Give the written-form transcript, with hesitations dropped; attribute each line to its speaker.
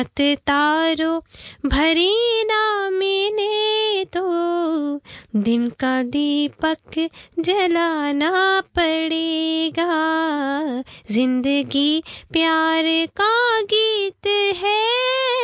Speaker 1: तारों भरी ना मिले तो दिन का दीपक जलाना पड़ेगा। जिंदगी प्यार का गीत है,